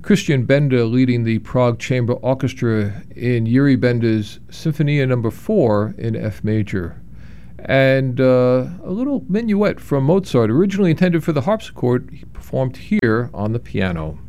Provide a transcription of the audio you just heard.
Christian Benda leading the Prague Chamber Orchestra in Yuri Benda's Symphonia No. 4 in F major. And a little minuet from Mozart, originally intended for the harpsichord, he performed here on the piano.